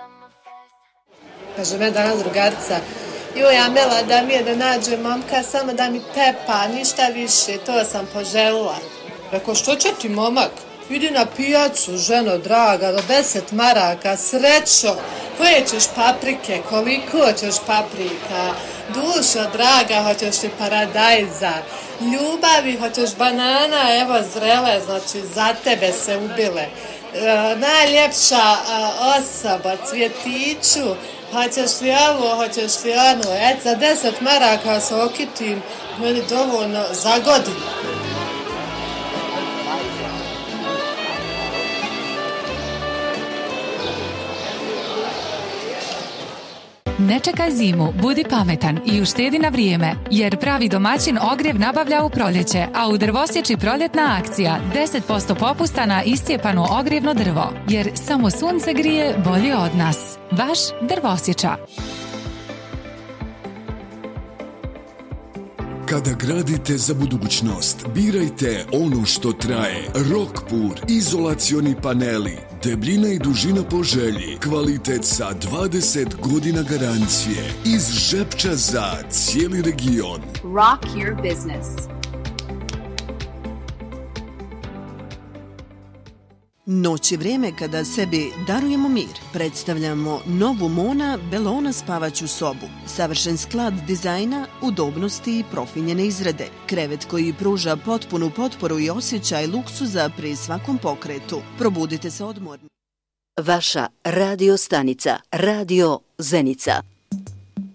Kaže me danas drugarica, joj Amela, da mi je da nađe momka, samo da mi tepa, ništa više, to sam poželila. Rekao, što će ti momak? Idi na pijacu, ženo draga, do 10 maraka, srećo, koje ćeš paprike, koliko ćeš paprika, dušo draga, hoćeš li paradajza, ljubavi, hoćeš banana, evo zrele, znači za tebe se ubile. Najljepša osoba, cvjetiću, hoćeš li ovo, hoćeš li ono, za 10 maraka se okitim, meni dovoljno za godinu. Ne čekaj zimu, budi pametan i uštedi na vrijeme, jer pravi domaćin ogrjev nabavlja u proljeće, a u Drvosječi proljetna akcija 10% popusta na iscijepano ogrjevno drvo, jer samo sunce grije bolje od nas. Vaš Drvosječa. Kada gradite za budućnost, birajte ono što traje. Rockpur izolacioni paneli. Debljina i dužina po želji. Kvalitet sa 20 godina garancije. Iz Žepča za cijeli region. Rock your business. Noć je vrijeme kada sebi darujemo mir. Predstavljamo novu Mona Bellona spavaću sobu. Savršen sklad dizajna, udobnosti i profinjene izrade. Krevet koji pruža potpunu potporu i osjećaj luksuza pri svakom pokretu. Probudite se odmorni. Vaša radio stanica, Radio Zenica.